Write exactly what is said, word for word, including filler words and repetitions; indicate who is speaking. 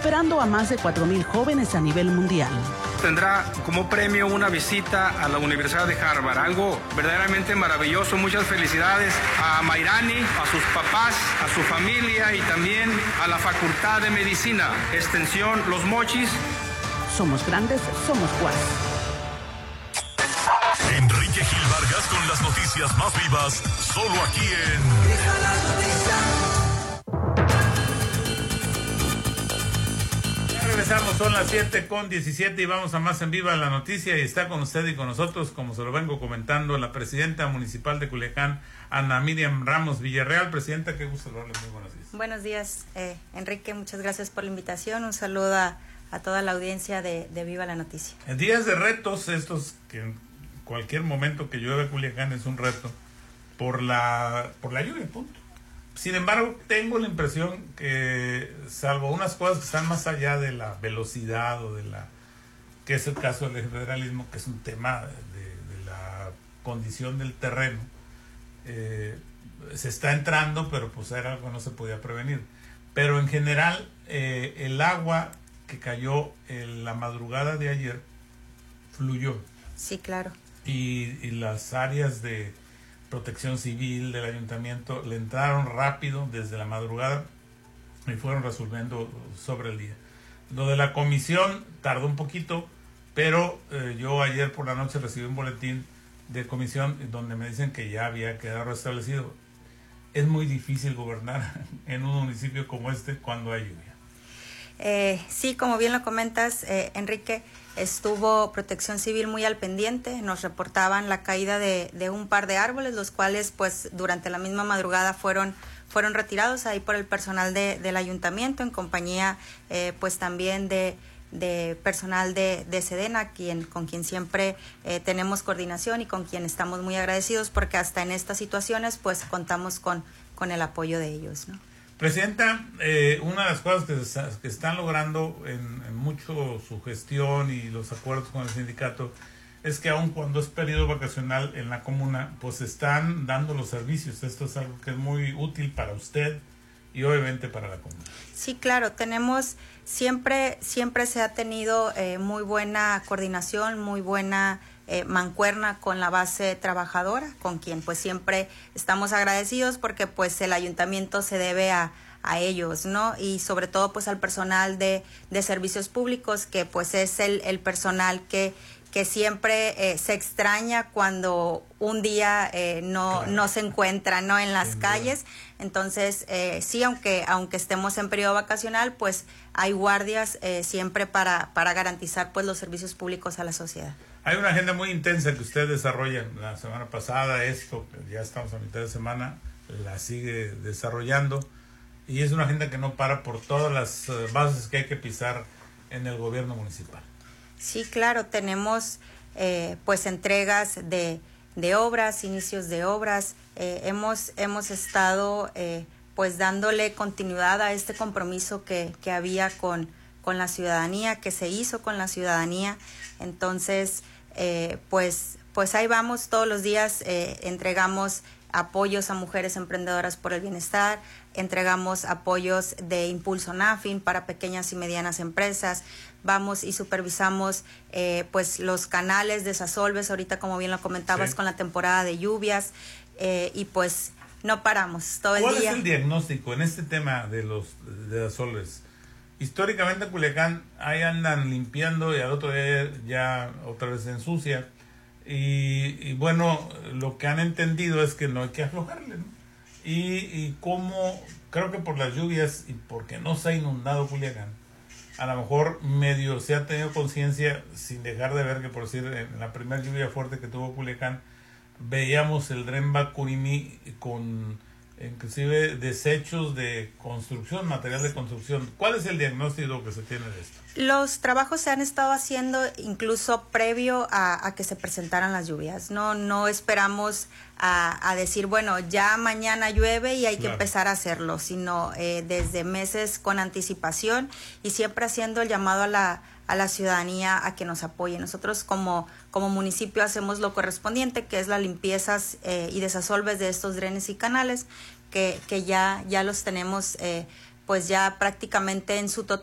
Speaker 1: superando a más de cuatro mil jóvenes a nivel mundial.
Speaker 2: Tendrá como premio una visita a la Universidad de Harvard, algo verdaderamente maravilloso. Muchas felicidades a Mayrani, a sus papás, a su familia y también a la Facultad de Medicina, Extensión Los Mochis.
Speaker 1: Somos grandes, somos Guas.
Speaker 3: Enrique Gil Vargas con las noticias más vivas, solo aquí en Viva la Noticia.
Speaker 4: Ya regresamos, son las siete con diecisiete y vamos a más en Viva la Noticia, y está con usted y con nosotros, como se lo vengo comentando, la presidenta municipal de Culiacán, Ana Miriam Ramos Villarreal. Presidenta, qué gusto saludarle, muy buenos días.
Speaker 5: Buenos días, eh, Enrique, muchas gracias por la invitación, un saludo a, a toda la audiencia de, de Viva la Noticia.
Speaker 4: En días de retos, estos que en cualquier momento que llueve Culiacán es un reto, por la, por la lluvia, punto. Sin embargo, tengo la impresión que, salvo unas cosas que están más allá de la velocidad o de la, que es el caso del federalismo, que es un tema de, de la condición del terreno, eh, se está entrando, pero pues era algo que no se podía prevenir. Pero en general, eh, el agua que cayó en la madrugada de ayer fluyó.
Speaker 5: Sí, claro.
Speaker 4: Y, y las áreas de protección civil del ayuntamiento le entraron rápido desde la madrugada y fueron resolviendo sobre el día. Lo de la comisión tardó un poquito, pero eh, yo ayer por la noche recibí un boletín de comisión donde me dicen que ya había quedado restablecido. Es muy difícil gobernar en un municipio como este cuando hay lluvia.
Speaker 5: Eh, sí, como bien lo comentas, eh, Enrique, estuvo Protección Civil muy al pendiente, nos reportaban la caída de, de un par de árboles, los cuales pues durante la misma madrugada fueron, fueron retirados ahí por el personal de, del ayuntamiento, en compañía eh, pues también de, de personal de, de Sedena, quien, con quien siempre eh, tenemos coordinación y con quien estamos muy agradecidos, porque hasta en estas situaciones pues contamos con, con el apoyo de ellos, ¿no?
Speaker 4: Presidenta, eh, una de las cosas que, se, que están logrando en, en mucho su gestión y los acuerdos con el sindicato es que aun cuando es periodo vacacional en la comuna, pues están dando los servicios. Esto es algo que es muy útil para usted y obviamente para la comuna.
Speaker 5: Sí, claro, tenemos, siempre, siempre se ha tenido eh, muy buena coordinación, muy buena Eh, mancuerna con la base trabajadora, con quien pues siempre estamos agradecidos, porque pues el ayuntamiento se debe a, a ellos, ¿no? Y sobre todo pues al personal de, de servicios públicos, que pues es el, el personal que, que siempre eh, se extraña cuando un día eh, no, claro. no se encuentra, ¿no? En las Sin calles. Duda. Entonces, eh, sí, aunque, aunque estemos en periodo vacacional, pues hay guardias eh, siempre para, para garantizar pues los servicios públicos a la sociedad.
Speaker 4: Hay una agenda muy intensa que usted desarrolla. La semana pasada, esto, ya estamos a mitad de semana, la sigue desarrollando, y es una agenda que no para por todas las bases que hay que pisar en el gobierno municipal.
Speaker 5: Sí, claro, tenemos eh, pues entregas de, de obras, inicios de obras, eh, hemos, hemos estado eh, pues dándole continuidad a este compromiso que, que había con, con la ciudadanía, que se hizo con la ciudadanía. Entonces, eh, pues, pues ahí vamos todos los días, eh, entregamos apoyos a mujeres emprendedoras por el bienestar, entregamos apoyos de Impulso NAFIN para pequeñas y medianas empresas, vamos y supervisamos eh, pues los canales de Sasolves, ahorita como bien lo comentabas, sí, con la temporada de lluvias, eh, y pues no paramos todo el día.
Speaker 4: ¿Cuál es el diagnóstico en este tema de los de Sasolves? Históricamente en Culiacán ahí andan limpiando y al otro día ya otra vez se ensucia, y, y bueno, lo que han entendido es que no hay que aflojarle, ¿no? Y, y como creo que por las lluvias y porque no se ha inundado Culiacán, a lo mejor medio se ha tenido conciencia, sin dejar de ver que, por decir, en la primera lluvia fuerte que tuvo Culiacán, veíamos el Dren Bacurini con inclusive desechos de construcción, material de construcción. ¿Cuál es el diagnóstico que se tiene de esto?
Speaker 5: Los trabajos se han estado haciendo incluso previo a, a que se presentaran las lluvias. No, no esperamos a, a decir, bueno, ya mañana llueve y hay claro. que empezar a hacerlo, sino eh, desde meses con anticipación, y siempre haciendo el llamado a la a la ciudadanía a que nos apoye. Nosotros como, como municipio hacemos lo correspondiente, que es la limpieza eh, y desasolves de estos drenes y canales, que, que ya, ya los tenemos eh, pues ya prácticamente en su totalidad